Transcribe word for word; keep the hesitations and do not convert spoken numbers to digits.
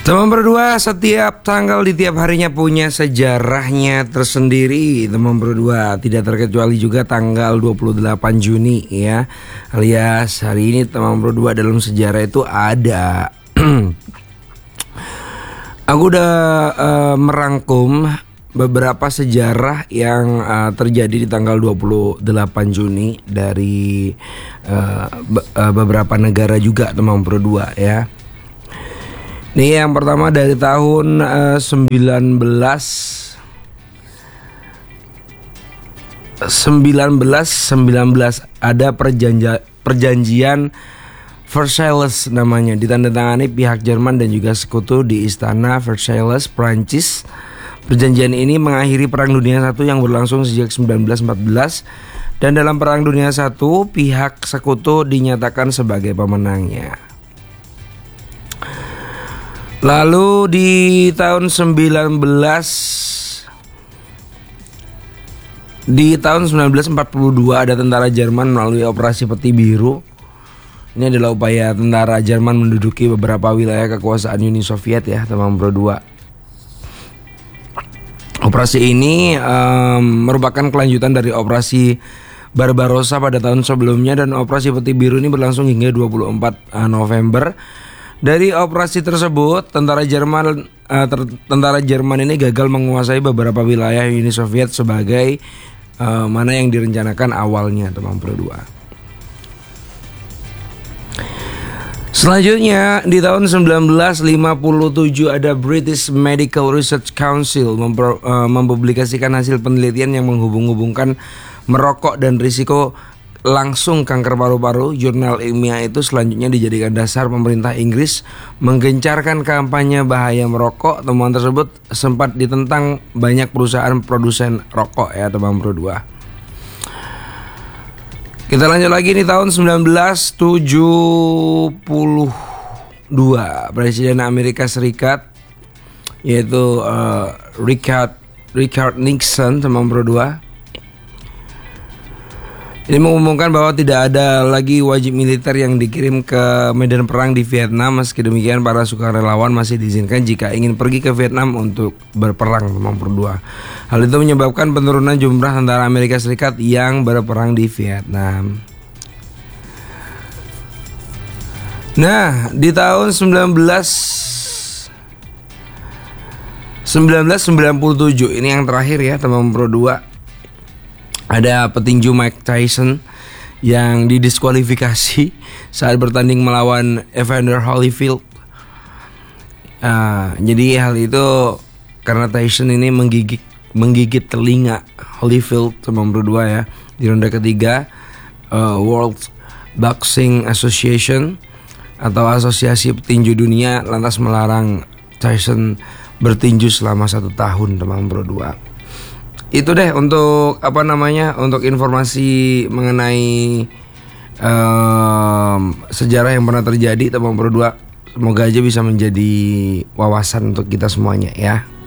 Teman berdua, setiap tanggal di tiap harinya punya sejarahnya tersendiri. Teman berdua, tidak terkecuali juga tanggal dua puluh delapan Juni ya. Alias hari ini teman berdua dalam sejarah itu ada Aku udah uh, merangkum beberapa sejarah yang uh, terjadi di tanggal dua puluh delapan Juni dari uh, be- uh, beberapa negara juga teman berdua ya. Nih yang pertama dari tahun uh, sembilan belas sembilan belas ada perjanjian perjanjian Versailles namanya, ditandatangani pihak Jerman dan juga sekutu di Istana Versailles, Prancis. Perjanjian ini mengakhiri Perang Dunia Satu yang berlangsung sejak sembilan belas empat belas, dan dalam Perang Dunia Satu pihak sekutu dinyatakan sebagai pemenangnya. Lalu di tahun sembilan belas di tahun sembilan belas empat puluh dua ada tentara Jerman melalui operasi Peti Biru. Ini adalah upaya tentara Jerman menduduki beberapa wilayah kekuasaan Uni Soviet ya, teman berdua. Operasi ini um, merupakan kelanjutan dari operasi Barbarossa pada tahun sebelumnya, dan operasi Peti Biru ini berlangsung hingga dua puluh empat November. Dari operasi tersebut, tentara Jerman uh, ter- tentara Jerman ini gagal menguasai beberapa wilayah Uni Soviet sebagai uh, mana yang direncanakan awalnya, teman berdua. Selanjutnya di tahun sembilan belas lima puluh tujuh ada British Medical Research Council memper, uh, mempublikasikan hasil penelitian yang menghubung-hubungkan merokok dan risiko langsung kanker paru-paru. Jurnal ilmiah itu selanjutnya dijadikan dasar pemerintah Inggris menggencarkan kampanye bahaya merokok. Temuan tersebut sempat ditentang banyak perusahaan produsen rokok ya, teman berdua. Kita lanjut lagi nih, tahun sembilan belas tujuh puluh dua Presiden Amerika Serikat yaitu uh, Richard Richard Nixon, teman berdua, ini mengumumkan bahwa tidak ada lagi wajib militer yang dikirim ke medan perang di Vietnam. Meski demikian, para sukarelawan masih diizinkan jika ingin pergi ke Vietnam untuk berperang, teman berdua. Hal itu menyebabkan penurunan jumlah tentara Amerika Serikat yang berperang di Vietnam. Nah, di tahun sembilan belas sembilan puluh tujuh ini yang terakhir ya, teman berdua. Ada petinju Mike Tyson yang didiskualifikasi saat bertanding melawan Evander Holyfield. Uh, jadi hal itu karena Tyson ini menggigit menggigit telinga Holyfield, teman berdua ya, di ronde ketiga. uh, World Boxing Association atau Asosiasi Petinju Dunia lantas melarang Tyson bertinju selama satu tahun, teman berdua. Itu deh untuk apa namanya untuk informasi mengenai um, sejarah yang pernah terjadi, teman berdua. Semoga aja bisa menjadi wawasan untuk kita semuanya ya.